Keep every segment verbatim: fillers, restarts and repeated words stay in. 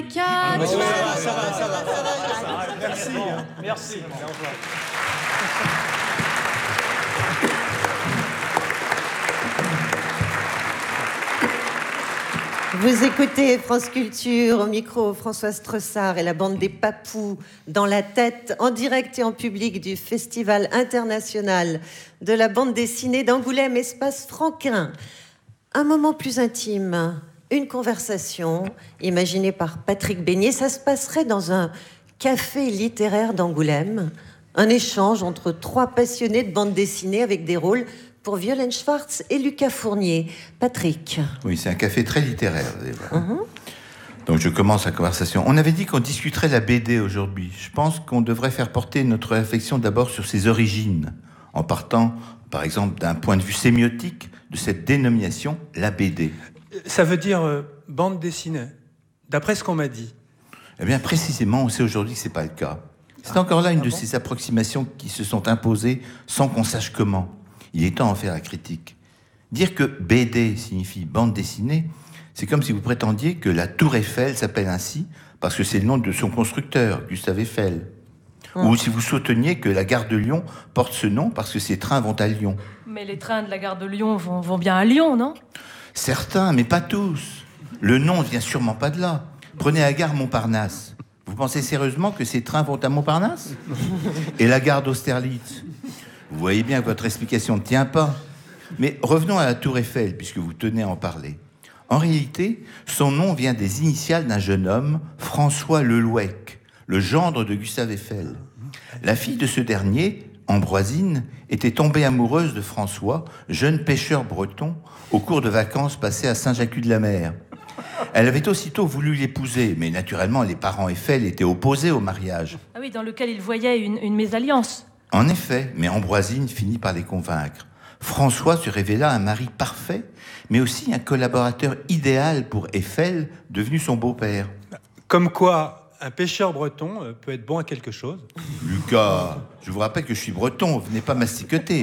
Lucas. Ah, ça va, ça va, ça va, ça va, ça va. Merci. Merci. Vous écoutez France Culture, au micro Françoise Tressard et la bande des Papous dans la tête, en direct et en public du Festival international de la bande dessinée d'Angoulême, Espace Franquin. Un moment plus intime, une conversation imaginée par Patrick Beignet. Ça se passerait dans un café littéraire d'Angoulême, un échange entre trois passionnés de bande dessinée avec des rôles pour Violaine Schwartz et Lucas Fournier. Patrick. Oui, c'est un café très littéraire. Uh-huh. Donc je commence la conversation. On avait dit qu'on discuterait la B D aujourd'hui. Je pense qu'on devrait faire porter notre réflexion d'abord sur ses origines, en partant, par exemple, d'un point de vue sémiotique de cette dénomination, la B D. Ça veut dire euh, bande dessinée, d'après ce qu'on m'a dit. Eh bien, précisément, on sait aujourd'hui que ce n'est pas le cas. C'est encore là une de ces approximations qui se sont imposées sans qu'on sache comment. Il est temps d'en faire la critique. Dire que B D signifie bande dessinée, c'est comme si vous prétendiez que la Tour Eiffel s'appelle ainsi parce que c'est le nom de son constructeur, Gustave Eiffel. Mmh. Ou si vous souteniez que la gare de Lyon porte ce nom parce que ses trains vont à Lyon. Mais les trains de la gare de Lyon vont, vont bien à Lyon, non? Certains, mais pas tous. Le nom ne vient sûrement pas de là. Prenez la gare Montparnasse. Vous pensez sérieusement que ces trains vont à Montparnasse? Et la gare d'Austerlitz? Vous voyez bien que votre explication ne tient pas. Mais revenons à la Tour Eiffel, puisque vous tenez à en parler. En réalité, son nom vient des initiales d'un jeune homme, François Lelouec, le gendre de Gustave Eiffel. La fille de ce dernier, Ambroisine, était tombée amoureuse de François, jeune pêcheur breton, au cours de vacances passées à Saint-Jacques-de-la-Mer. Elle avait aussitôt voulu l'épouser, mais naturellement, les parents Eiffel étaient opposés au mariage. Ah oui, dans lequel il voyait une, une mésalliance. En effet, mais Ambroisine finit par les convaincre. François se révéla un mari parfait, mais aussi un collaborateur idéal pour Eiffel, devenu son beau-père. Comme quoi, un pêcheur breton peut être bon à quelque chose. Lucas, je vous rappelle que je suis breton, venez pas mastiqueter.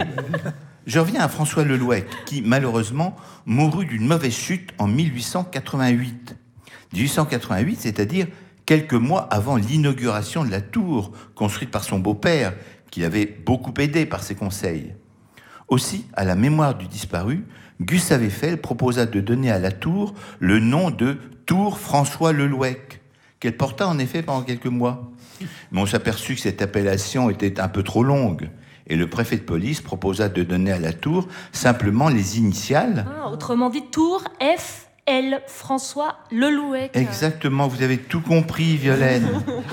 Je reviens à François Lelouec, qui, malheureusement, mourut d'une mauvaise chute en mille huit cent quatre-vingt-huit. mille huit cent quatre-vingt-huit, c'est-à-dire quelques mois avant l'inauguration de la tour, construite par son beau-père, qu'il avait beaucoup aidé par ses conseils. Aussi, à la mémoire du disparu, Gustave Eiffel proposa de donner à la tour le nom de Tour François Lelouec, qu'elle porta en effet pendant quelques mois. Mais on s'aperçut que cette appellation était un peu trop longue, et le préfet de police proposa de donner à la tour simplement les initiales. Ah, autrement dit, Tour F L François Lelouec. Exactement, vous avez tout compris, Violaine.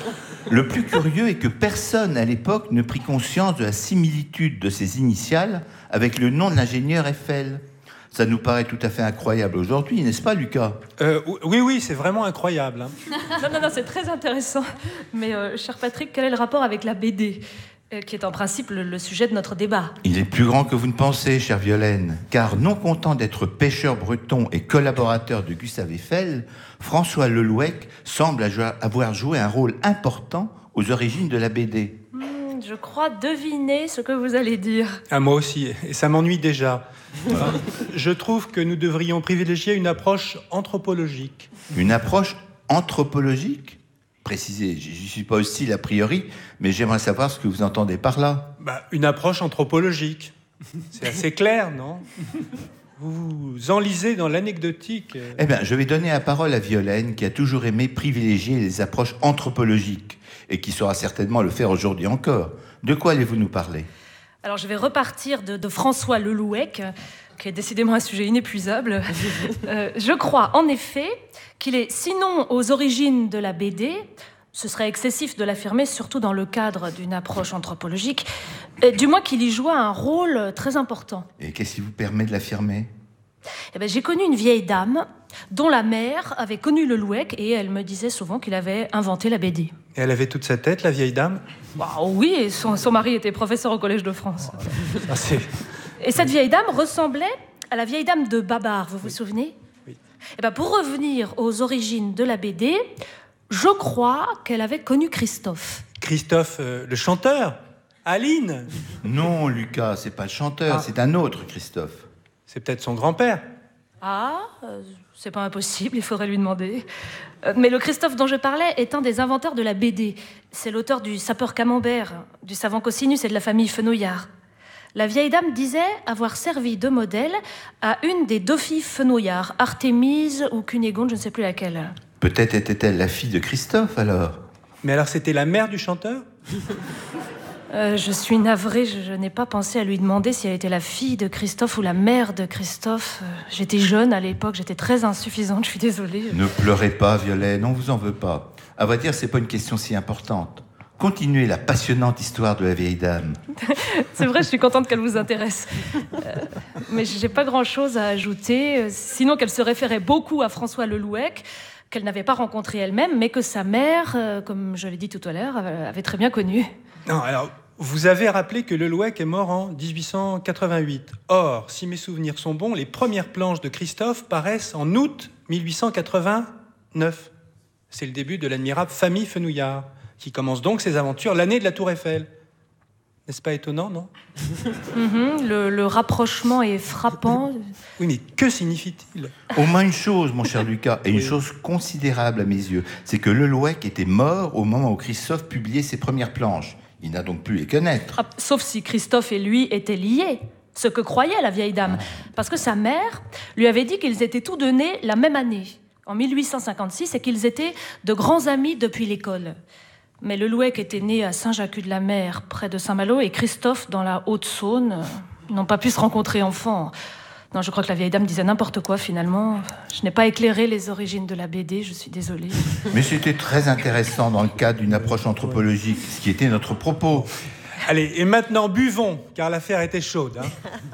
Le plus curieux est que personne à l'époque ne prit conscience de la similitude de ces initiales avec le nom de l'ingénieur Eiffel. Ça nous paraît tout à fait incroyable aujourd'hui, n'est-ce pas, Lucas? euh, Oui, oui, c'est vraiment incroyable. Hein. Non, non, non, c'est très intéressant. Mais, euh, cher Patrick, quel est le rapport avec la B D, euh, qui est en principe le, le sujet de notre débat? Il est plus grand que vous ne pensez, chère Violaine, car non content d'être pêcheur breton et collaborateur de Gustave Eiffel, François Lelouec semble avoir joué un rôle important aux origines de la B D. Hmm, je crois deviner ce que vous allez dire. Ah, moi aussi, et ça m'ennuie déjà. Enfin, je trouve que nous devrions privilégier une approche anthropologique. Une approche anthropologique? Précisez, je ne suis pas hostile a priori, mais j'aimerais savoir ce que vous entendez par là. Bah, une approche anthropologique. C'est assez clair, non? Vous vous enlisez dans l'anecdotique. Eh bien, je vais donner la parole à Violaine, qui a toujours aimé privilégier les approches anthropologiques, et qui saura certainement le faire aujourd'hui encore. De quoi allez-vous nous parler? Alors, je vais repartir de, de François Lelouec, qui est décidément un sujet inépuisable. euh, je crois, en effet, qu'il est, sinon aux origines de la B D, ce serait excessif de l'affirmer, surtout dans le cadre d'une approche anthropologique, euh, du moins qu'il y joua un rôle très important. Et qu'est-ce qui vous permet de l'affirmer? Eh ben, j'ai connu une vieille dame dont la mère avait connu Lelouec et elle me disait souvent qu'il avait inventé la B D. Et elle avait toute sa tête, la vieille dame? Bah, oui, et son, son mari était professeur au Collège de France. Ah, c'est... Et cette vieille dame ressemblait à la vieille dame de Babar, vous vous souvenez? Oui. Eh ben, pour revenir aux origines de la B D, je crois qu'elle avait connu Christophe. Christophe, euh, le chanteur? Aline? Non, Lucas, c'est pas le chanteur, Ah. c'est un autre Christophe. C'est peut-être son grand-père. Ah, euh, C'est pas impossible, il faudrait lui demander. Euh, mais le Christophe dont je parlais est un des inventeurs de la B D. C'est l'auteur du Sapeur Camembert, du Savant Cosinus et de la famille Fenouillard. La vieille dame disait avoir servi de modèle à une des deux filles Fenouillard, Artémise ou Cunégonde, je ne sais plus laquelle. Peut-être était-elle la fille de Christophe, alors? Mais alors, c'était la mère du chanteur? Euh, je suis navrée, je, je n'ai pas pensé à lui demander si elle était la fille de Christophe ou la mère de Christophe. Euh, j'étais jeune à l'époque, j'étais très insuffisante, je suis désolée. Ne pleurez pas, Violet, on vous en veut pas. À vrai dire, c'est pas une question si importante. Continuez la passionnante histoire de la vieille dame. C'est vrai, je suis contente qu'elle vous intéresse. Euh, mais j'ai pas grand-chose à ajouter, sinon qu'elle se référait beaucoup à François Lelouec, qu'elle n'avait pas rencontré elle-même, mais que sa mère, euh, comme je l'ai dit tout à l'heure, avait très bien connu. Non, alors, vous avez rappelé que Lelouec est mort en dix-huit cent quatre-vingt-huit. Or, si mes souvenirs sont bons, les premières planches de Christophe paraissent en août mille huit cent quatre-vingt-neuf. C'est le début de l'admirable famille Fenouillard, qui commence donc ses aventures l'année de la Tour Eiffel. N'est-ce pas étonnant, non? Mm-hmm, le, le rapprochement est frappant. Oui, mais que signifie-t-il? Au moins une chose, mon cher Lucas, et une Oui. chose considérable à mes yeux, c'est que Lelouec était mort au moment où Christophe publiait ses premières planches. Il n'a donc plus les connaître. Ah, sauf si Christophe et lui étaient liés, ce que croyait la vieille dame. Parce que sa mère lui avait dit qu'ils étaient tous deux nés la même année, en mille huit cent cinquante-six, et qu'ils étaient de grands amis depuis l'école. Mais Lelouec était né à Saint-Jacques-de-la-Mer, près de Saint-Malo, et Christophe dans la Haute-Saône. Ils n'ont pas pu se rencontrer enfant. Non, je crois que la vieille dame disait n'importe quoi, finalement. Je n'ai pas éclairé les origines de la B D, je suis désolée. Mais c'était très intéressant dans le cadre d'une approche anthropologique, ce qui était notre propos. Allez, et maintenant, buvons, car l'affaire était chaude. Hein.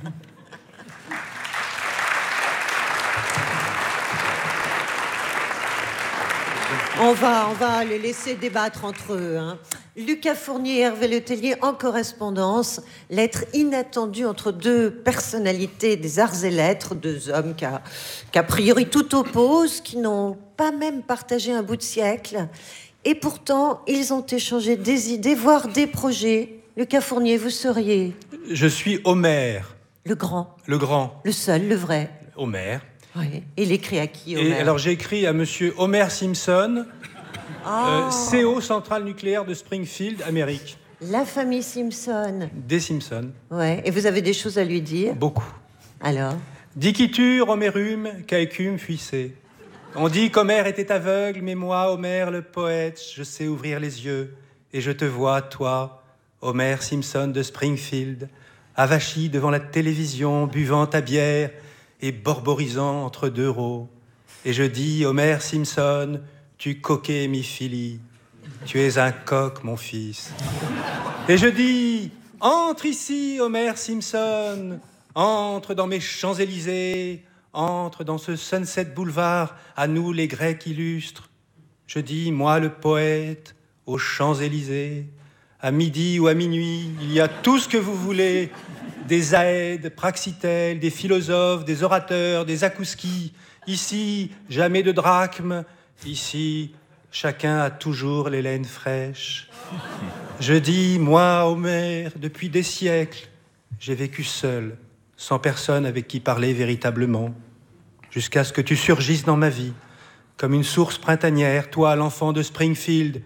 On va, on va les laisser débattre entre eux. Hein. Lucas Fournier et Hervé Letellier en correspondance. Lettre inattendue entre deux personnalités des arts et lettres, deux hommes qu'a, qu'a priori tout opposent, qui n'ont pas même partagé un bout de siècle. Et pourtant, ils ont échangé des idées, voire des projets. Lucas Fournier, vous seriez Je suis Homère, le grand, le grand. le seul, le vrai. Homère. Oui. Il écrit à qui, Et Homère? alors, j'ai écrit à monsieur Homer Simpson, Oh, euh, C E O centrale nucléaire de Springfield, Amérique. la famille Simpson. Des Simpsons. Ouais. Et vous avez des choses à lui dire? Beaucoup. Alors? Dicitur, Homérum, caecum fuissé. On dit qu'Homère était aveugle, mais moi, Homère le poète, je sais ouvrir les yeux. Et je te vois, toi, Homer Simpson de Springfield, avachi devant la télévision, buvant ta bière et borborisant entre deux rots. Et je dis, Homer Simpson, tu coquet mi fili, tu es un coq, mon fils. Et je dis, entre ici, Homer Simpson, entre dans mes Champs-Élysées, entre dans ce Sunset Boulevard, à nous les Grecs illustres. Je dis, moi le poète, aux Champs-Élysées, à midi ou à minuit, il y a tout ce que vous voulez, des aèdes, praxitèles, des philosophes, des orateurs, des akouskis. Ici, jamais de drachmes. Ici, chacun a toujours les laines fraîches. Je dis, moi, Homère, depuis des siècles, j'ai vécu seul, sans personne avec qui parler véritablement, jusqu'à ce que tu surgisses dans ma vie, comme une source printanière, toi, l'enfant de Springfield.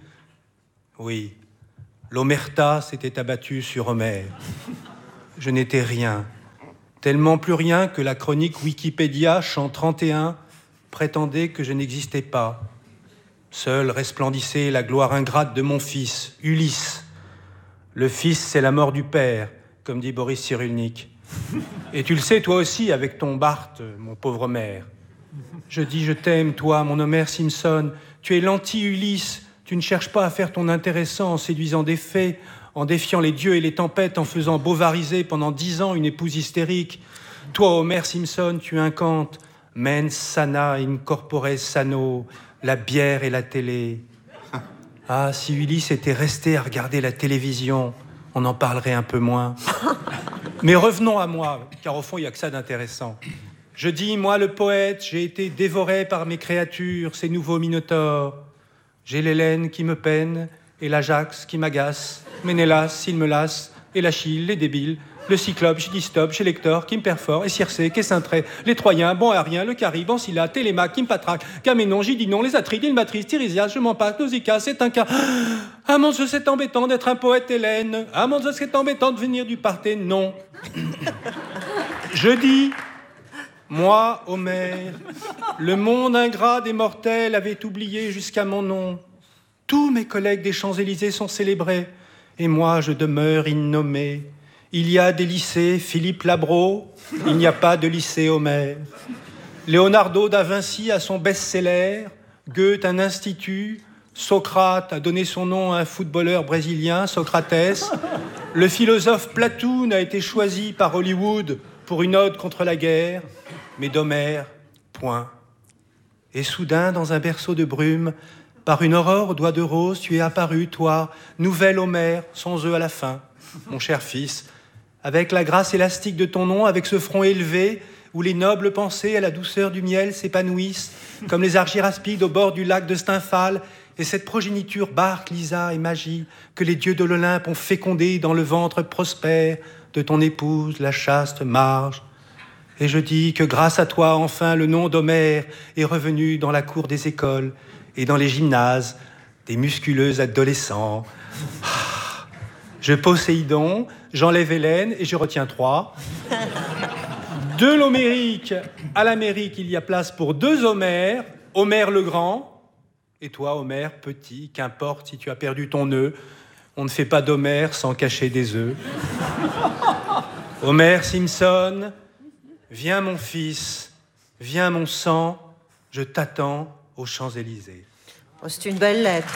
Oui, l'omerta s'était abattue sur Homère. Je n'étais rien, tellement plus rien que la chronique Wikipédia, champ trente et un, prétendait que je n'existais pas. Seule resplendissait la gloire ingrate de mon fils, Ulysse. Le fils, c'est la mort du père, comme dit Boris Cyrulnik. Et tu le sais, toi aussi, avec ton Barthes, mon pauvre Homère. Je dis, je t'aime, toi, mon Homer Simpson. Tu es l'anti-Ulysse. Tu ne cherches pas à faire ton intéressant en séduisant des fées, en défiant les dieux et les tempêtes, en faisant bovariser pendant dix ans une épouse hystérique. Toi, Homer Simpson, tu incantes mens sana in corpore sano, la bière et la télé. Ah, si Ulysse était resté à regarder la télévision, on en parlerait un peu moins. Mais revenons à moi, car au fond, il n'y a que ça d'intéressant. Je dis, moi, le poète, j'ai été dévoré par mes créatures, ces nouveaux minotaures. J'ai l'Hélène qui me peine, et l'Ajax qui m'agace, Ménélas, s'il me lasse, et l'Achille, les débiles, Le Cyclope, j'ai dit stop, j'ai Lector, qui me perfore, et Circé, Quessintré, les Troyens, bon Arien, le Caribe, Ancilla, Télémaque, qui me patraque, Caménon, j'ai dit non, les Atrides, il matrice, Tiresias, je m'en passe, Nausicaa, c'est un cas. Ah mon Dieu, c'est embêtant d'être un poète, Hélène. Ah mon Dieu, c'est embêtant de venir du Parthénon. Je dis, moi, Homère, le monde ingrat des mortels avait oublié jusqu'à mon nom. Tous mes collègues des Champs-Élysées sont célébrés, et moi, je demeure innommé. Il y a des lycées Philippe Labro, il n'y a pas de lycée Homère. Leonardo da Vinci a son best-seller, Goethe un institut, Socrate a donné son nom à un footballeur brésilien, Socrates. Le philosophe Platoon a été choisi par Hollywood pour une ode contre la guerre, mais d'Homère, point. Et soudain, dans un berceau de brume, par une aurore aux doigts de rose, tu es apparu, toi, nouvel Homère, sans eux à la fin, mon cher fils, avec la grâce élastique de ton nom, avec ce front élevé, où les nobles pensées à la douceur du miel s'épanouissent, comme les argyraspides au bord du lac de Stymphale, et cette progéniture Barque, Lisa et Magie, que les dieux de l'Olympe ont fécondée dans le ventre prospère de ton épouse, la chaste Marge. Et je dis que grâce à toi, enfin, le nom d'Homère est revenu dans la cour des écoles et dans les gymnases des musculeux adolescents. Je Poséidon, j'enlève Hélène et je retiens trois. De l'Homérique à l'Amérique, il y a place pour deux Homères. Homère le Grand, et toi, Homère petit, qu'importe si tu as perdu ton nœud, on ne fait pas d'Homère sans cacher des œufs. Homer Simpson, viens mon fils, viens mon sang, je t'attends aux Champs-Élysées. Oh, c'est une belle lettre.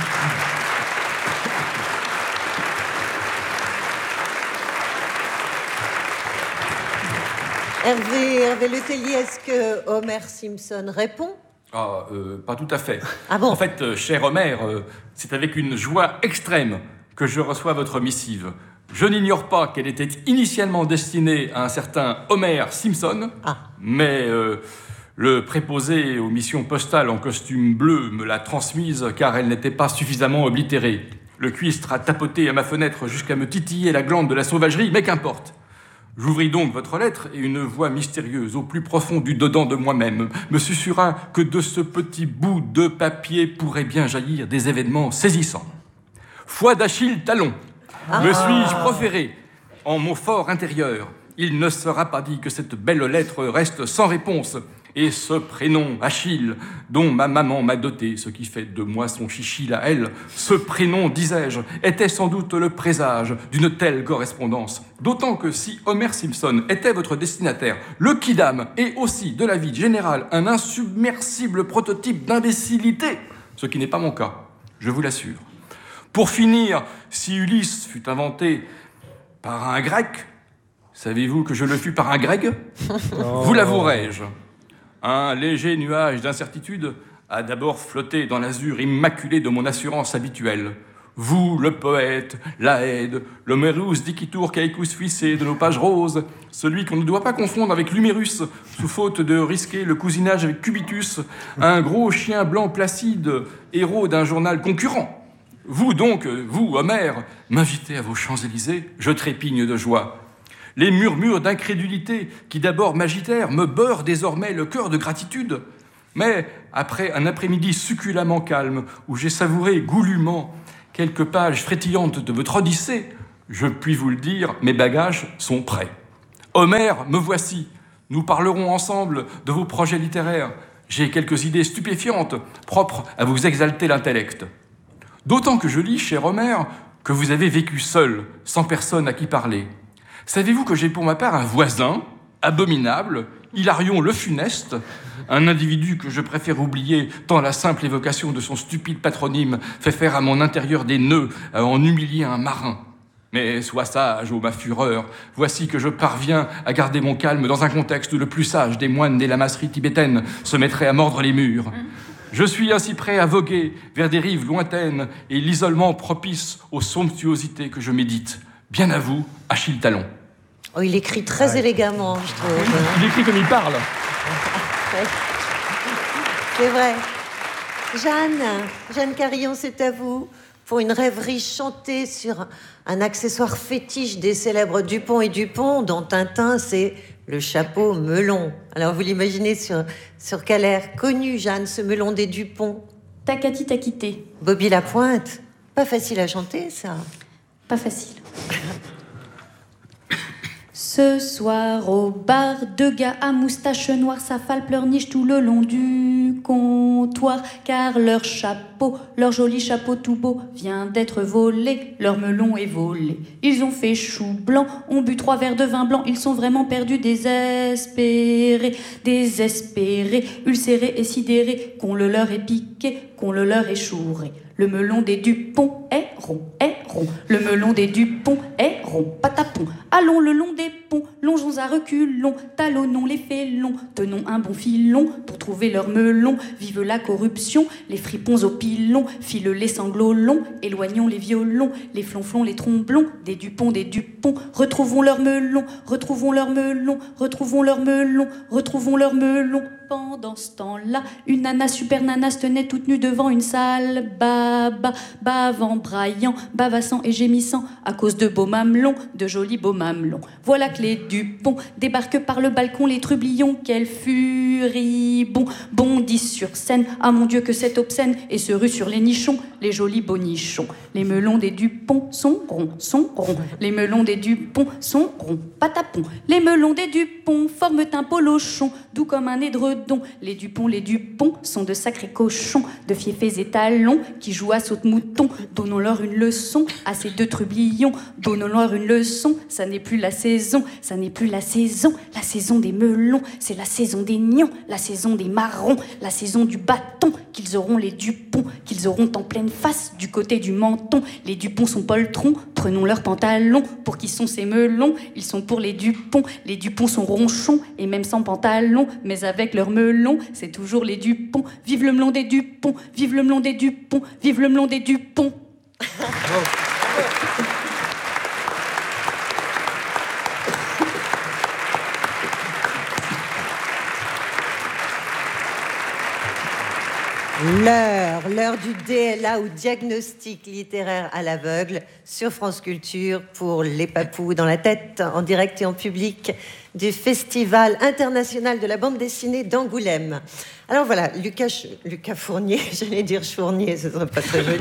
Hervé, Hervé Letellier, est-ce que Homer Simpson répond ? Ah, euh, pas tout à fait. Ah bon ? En fait, euh, cher Homer, euh, c'est avec une joie extrême que je reçois votre missive. Je n'ignore pas qu'elle était initialement destinée à un certain Homer Simpson, ah. mais euh, le préposé aux missions postales en costume bleu me l'a transmise car elle n'était pas suffisamment oblitérée. Le cuistre a tapoté à ma fenêtre jusqu'à me titiller la glande de la sauvagerie, mais qu'importe. J'ouvris donc votre lettre et une voix mystérieuse au plus profond du dedans de moi-même me susurra que de ce petit bout de papier pourrait bien jaillir des événements saisissants. Foi d'Achille Talon, ah. me suis-je proféré en mon fort intérieur. Il ne sera pas dit que cette belle lettre reste sans réponse. Et ce prénom, Achille, dont ma maman m'a doté, ce qui fait de moi son chichi à elle, ce prénom, disais-je, était sans doute le présage d'une telle correspondance. D'autant que si Homer Simpson était votre destinataire, le quidam est aussi, de la vie générale, un insubmersible prototype d'imbécilité, ce qui n'est pas mon cas, je vous l'assure. Pour finir, si Ulysse fut inventé par un grec, savez-vous que je le fus par un grec ? Oh. Vous l'avouerai-je. Un léger nuage d'incertitude a d'abord flotté dans l'azur immaculé de mon assurance habituelle. Vous, le poète, l'Aède, l'Homérus dicitur caecus ficé de nos pages roses, celui qu'on ne doit pas confondre avec l'humérus, sous faute de risquer le cousinage avec Cubitus, un gros chien blanc placide, héros d'un journal concurrent. Vous donc, vous, Homère, m'invitez à vos Champs-Élysées, je trépigne de joie. Les murmures d'incrédulité qui d'abord m'agitèrent me beurrent désormais le cœur de gratitude. Mais après un après-midi succulemment calme, où j'ai savouré goulûment quelques pages frétillantes de votre Odyssée, je puis vous le dire, mes bagages sont prêts. Homère, me voici. Nous parlerons ensemble de vos projets littéraires. J'ai quelques idées stupéfiantes, propres à vous exalter l'intellect. D'autant que je lis, cher Homère, que vous avez vécu seul, sans personne à qui parler. Savez-vous que j'ai pour ma part un voisin, abominable, Hilarion le Funeste, un individu que je préfère oublier tant la simple évocation de son stupide patronyme fait faire à mon intérieur des nœuds à en humilier un marin. Mais sois sage, ô ma fureur, voici que je parviens à garder mon calme dans un contexte où le plus sage des moines des lamasseries tibétaines se mettrait à mordre les murs. Je suis ainsi prêt à voguer vers des rives lointaines et l'isolement propice aux somptuosités que je médite. Bien à vous, Achille Talon. Oh, il écrit très ouais. élégamment, je trouve. Il écrit comme il parle. C'est vrai. Jeanne, Jeanne Carillon, c'est à vous. pour une rêverie chantée sur un accessoire fétiche des célèbres Dupont et Dupont, dont Tintin, c'est le chapeau melon. Alors vous l'imaginez sur, sur quel air connu, Jeanne, ce melon des Dupont? Tacati taquité. Bobby Lapointe. Pas facile à chanter, ça. Pas facile. Ce soir au bar, deux gars à moustache noire s'affalent, pleurnichent tout le long du comptoir, car leur chapeau, leur joli chapeau tout beau, vient d'être volé, leur melon est volé. Ils ont fait chou blanc, ont bu trois verres de vin blanc, ils sont vraiment perdus, désespérés, désespérés, ulcérés et sidérés, qu'on le leur est piqué, qu'on le leur est chouré. Le melon des Dupont est rond, est rond. Le melon des Dupont est rond, patapon. Allons le long des ponts, longeons à reculons, talonnons les félons, tenons un bon filon pour trouver leur melon. Vive la corruption, les fripons au pilon, filent les sanglots longs, éloignons les violons, les flonflons, les tromblons, des Dupont, des Dupont. Retrouvons leur melon, retrouvons leur melon, retrouvons leur melon, retrouvons leur melon. Pendant ce temps-là, une nana super nana se tenait toute nue devant une salle. Baba, bavant, braillant, bavassant et gémissant à cause de beaux mamelons, de jolis beaux mamelons. Voilà que les Dupont débarquent par le balcon, les trublions, quelle furibond, bondissent sur scène. Ah mon Dieu que c'est obscène, et se ruent sur les nichons, les jolis beaux nichons. Les melons des Dupont sont ronds, sont ronds. Les melons des Dupont sont ronds, patapon. Les melons des Dupont forment un polochon, doux comme un édredon. Les Dupont, les Dupont sont de sacrés cochons, de fiefés étalons qui jouent à saute-mouton. Donnons-leur une leçon à ces deux trublions. Donnons-leur une leçon, ça n'est plus la saison, ça n'est plus la saison, la saison des melons, c'est la saison des nions, la saison des marrons, la saison du bâton qu'ils auront les Dupont, qu'ils auront en pleine face du côté du menton. Les Dupont sont poltrons, prenons leurs pantalons. Pour qui sont ces melons? Ils sont pour les Dupont. Les Dupont sont ronchons et même sans pantalon, mais avec leur melon, c'est toujours les Dupont. Vive le melon des Dupont, vive le melon des Dupont, vive le melon des Dupont. L'heure, l'heure du D L A ou diagnostic littéraire à l'aveugle sur France Culture pour Les Papous dans la tête, en direct et en public du Festival international de la bande dessinée d'Angoulême. Alors voilà, Lucas, Ch- Lucas Fournier, j'allais dire Chournier, ce serait pas très joli.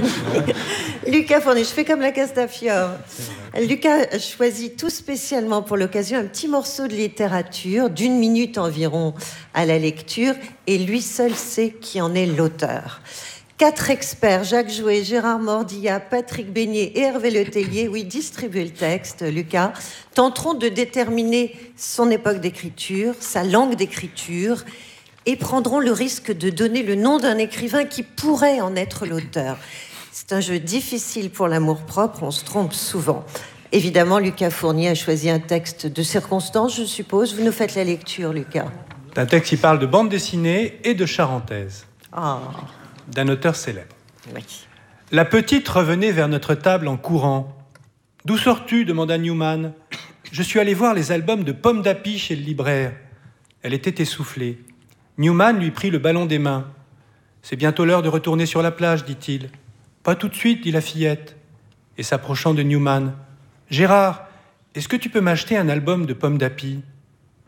Lucas Fournier, je fais comme la Castafiore. Lucas a choisi tout spécialement pour l'occasion un petit morceau de littérature d'une minute environ à la lecture, et lui seul sait qui en est l'auteur. Quatre experts, Jacques Jouet, Gérard Mordillat, Patrick Beignet et Hervé Letellier, oui, distribuent le texte, Lucas, tenteront de déterminer son époque d'écriture, sa langue d'écriture, et prendront le risque de donner le nom d'un écrivain qui pourrait en être l'auteur. C'est un jeu difficile pour l'amour-propre, on se trompe souvent. Évidemment, Lucas Fournier a choisi un texte de circonstance, je suppose. Vous nous faites la lecture, Lucas. C'est un texte qui parle de bande dessinée et de charentaise. Ah. D'un auteur célèbre. Oui. La petite revenait vers notre table en courant. « D'où sors-tu » demanda Newman. « Je suis allé voir les albums de Pomme d'Api chez le libraire. » Elle était essoufflée. Newman lui prit le ballon des mains. « C'est bientôt l'heure de retourner sur la plage, dit-il. »« Pas tout de suite, dit la fillette. » Et s'approchant de Newman. « Gérard, est-ce que tu peux m'acheter un album de Pomme d'Api ?»« Gérard. »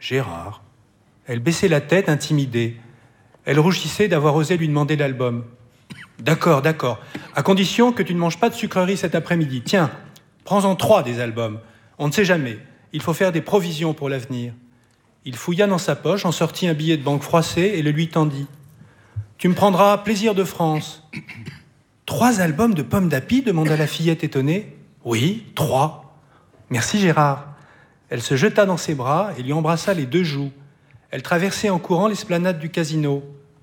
Elle baissait la tête, intimidée. Elle rougissait d'avoir osé lui demander l'album. « D'accord, d'accord. À condition que tu ne manges pas de sucreries cet après-midi. Tiens, prends-en trois des albums. On ne sait jamais. Il faut faire des provisions pour l'avenir. » Il fouilla dans sa poche, en sortit un billet de banque froissé et le lui tendit. « Tu me prendras Plaisir de France. »« Trois albums de Pomme d'Api » demanda la fillette étonnée. « Oui, trois. »« Merci Gérard. » Elle se jeta dans ses bras et lui embrassa les deux joues. Elle traversait en courant l'esplanade du casino.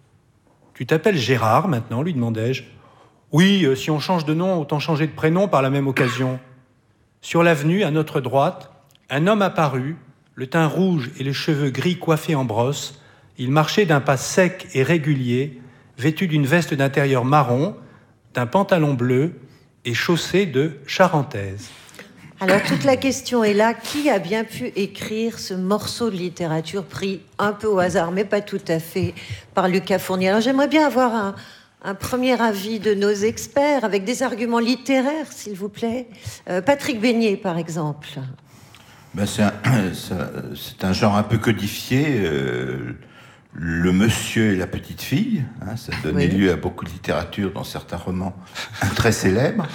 « Tu t'appelles Gérard maintenant ?» lui demandai-je. « Oui, euh, si on change de nom, autant changer de prénom par la même occasion. » Sur l'avenue, à notre droite, un homme apparut, le teint rouge et les cheveux gris coiffés en brosse. Il marchait d'un pas sec et régulier, vêtu d'une veste d'intérieur marron, d'un pantalon bleu et chaussé de charentaise. Alors, toute la question est là. Qui a bien pu écrire ce morceau de littérature pris un peu au hasard, mais pas tout à fait, par Lucas Fournier? Alors, j'aimerais bien avoir un, un premier avis de nos experts avec des arguments littéraires, s'il vous plaît. Euh, Patrick Beignet, par exemple. Ben c'est, un, c'est un genre un peu codifié. Euh, le monsieur et la petite fille, hein, ça a donné oui. lieu à beaucoup de littérature dans certains romans très célèbres.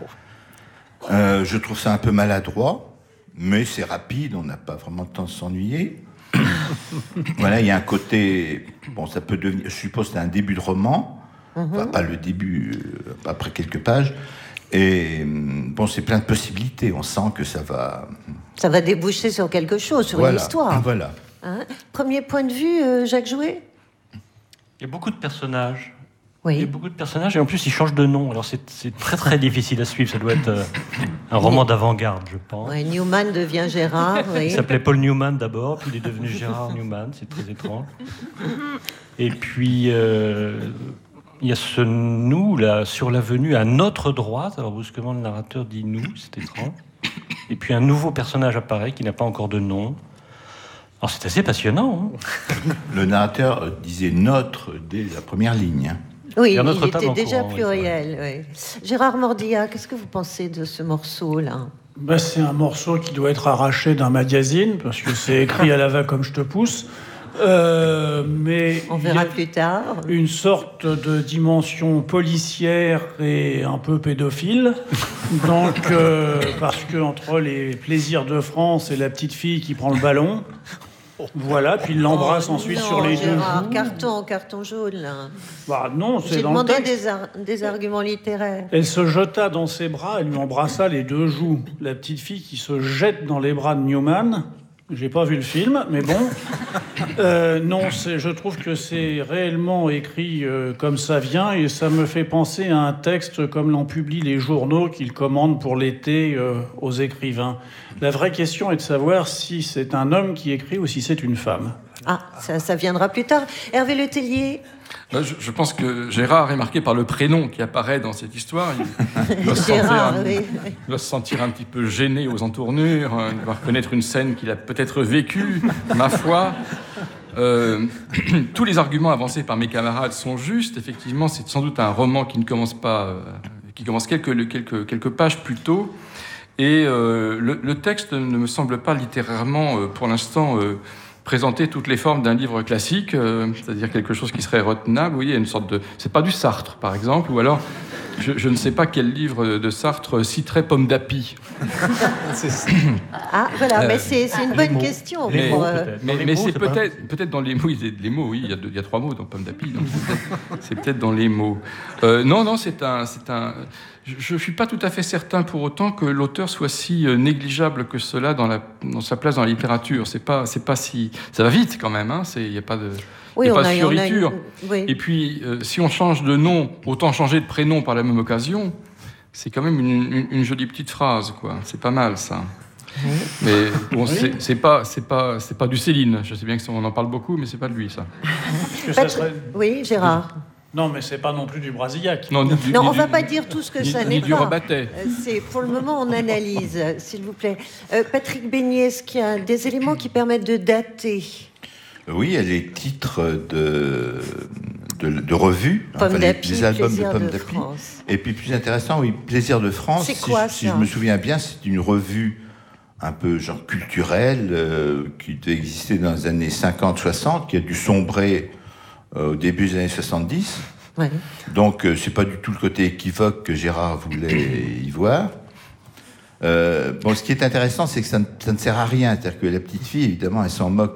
Euh, je trouve ça un peu maladroit, mais c'est rapide, on n'a pas vraiment le temps de s'ennuyer. Voilà, il y a un côté... Bon, ça peut devenir... Je suppose que c'est un début de roman, mm-hmm. enfin, pas le début, euh, après quelques pages. Et bon, c'est plein de possibilités. On sent que ça va... Ça va déboucher sur quelque chose, sur voilà. une histoire. Voilà. Hein? Premier point de vue, euh, Jacques Jouet? Il y a beaucoup de personnages. Oui. Il y a beaucoup de personnages et en plus ils changent de nom. Alors c'est, c'est très très difficile à suivre. Ça doit être euh, un roman d'avant-garde, je pense. Oui, Newman devient Gérard. Oui. Il s'appelait Paul Newman d'abord, puis il est devenu Gérard Newman. C'est très étrange. Et puis euh, il y a ce nous là sur l'avenue à notre droite. Alors brusquement le narrateur dit nous, c'est étrange. Et puis un nouveau personnage apparaît qui n'a pas encore de nom. Alors c'est assez passionnant. Hein. Le narrateur disait notre dès la première ligne. Hein. Oui, il était déjà courant, pluriel. Oui, oui. Gérard Mordia, qu'est-ce que vous pensez de ce morceau-là? Ben, c'est un morceau qui doit être arraché d'un magazine, parce que c'est écrit à la va comme je te pousse. Euh, mais on verra plus tard. Une sorte de dimension policière et un peu pédophile. Donc, euh, parce que entre les plaisirs de France et la petite fille qui prend le ballon, voilà, puis il l'embrasse oh, ensuite non, sur les Gérard, deux joues. Carton, carton jaune, là. Bah non, c'est J'ai dans le demandé texte. des, ar- des arguments littéraires. Elle se jeta dans ses bras, elle lui embrassa les deux joues. La petite fille qui se jette dans les bras de Newman. J'ai pas vu le film, mais bon. Euh, non, c'est, je trouve que c'est réellement écrit euh, comme ça vient, et ça me fait penser à un texte comme l'en publient les journaux qu'ils commandent pour l'été euh, aux écrivains. La vraie question est de savoir si c'est un homme qui écrit ou si c'est une femme. Ah, ça, ça viendra plus tard. Hervé Le Tellier. Je, je pense que Gérard est marqué par le prénom qui apparaît dans cette histoire. Il, il, doit, se Gérard, sentir, oui. il doit se sentir un petit peu gêné aux entournures, il doit reconnaître une scène qu'il a peut-être vécue, ma foi. Euh, tous les arguments avancés par mes camarades sont justes. Effectivement, c'est sans doute un roman qui ne commence pas, euh, qui commence quelques, quelques, quelques pages plus tôt. Et euh, le, le texte ne me semble pas littérairement, euh, pour l'instant, euh, présenter toutes les formes d'un livre classique, euh, c'est-à-dire quelque chose qui serait retenable. Oui, il y a une sorte de... C'est pas du Sartre, par exemple, ou alors, je, je ne sais pas quel livre de Sartre citerait Pomme d'Api. Ah, voilà, euh, mais c'est, c'est une bonne mots. question. Mais, pour, euh... mais, mais mais mots, c'est, c'est peut-être, peut-être dans les mots, il y a, les mots, oui, il y a, deux, il y a trois mots dans Pomme d'Api, donc c'est, peut-être, c'est peut-être dans les mots. Euh, non, non, c'est un... C'est un je ne suis pas tout à fait certain pour autant que l'auteur soit si négligeable que cela dans, la, dans sa place dans la littérature. C'est pas, c'est pas si... Ça va vite quand même, hein, il n'y a pas de... Oui, il n'y a on pas a, de fioriture. On a une... oui. Et puis, euh, si on change de nom, autant changer de prénom par la même occasion, c'est quand même une, une, une jolie petite phrase, quoi. C'est pas mal, ça. Oui. Mais bon, oui. c'est, c'est, pas, c'est, pas, c'est pas du Céline. Je sais bien qu'on en parle beaucoup, mais c'est pas de lui, ça. Que ça serait... Oui, Gérard. Non, mais c'est pas non plus du Brasillac. Non, du, non ni, on ne va du, pas dire tout ce que ni, ça ni n'est du pas. Rebattet. C'est, pour le moment, on analyse, s'il vous plaît. Euh, Patrick Beignet, est-ce qu'il y a des éléments qui permettent de dater? Oui, il y a les titres de, de, de revues, Pomme enfin, d'Api, les, les albums Plaisir de Pomme de d'Api. France. Et puis plus intéressant, oui, Plaisir de France. C'est si, quoi, si ça je me souviens bien, c'est une revue un peu genre culturelle euh, qui devait exister dans les années cinquante soixante, qui a dû sombrer euh, au début des années soixante-dix. Ouais. Donc, euh, c'est pas du tout le côté équivoque que Gérard voulait y voir. Euh, bon, ce qui est intéressant, c'est que ça ne, ça ne sert à rien. C'est-à-dire que la petite fille, évidemment, elle s'en moque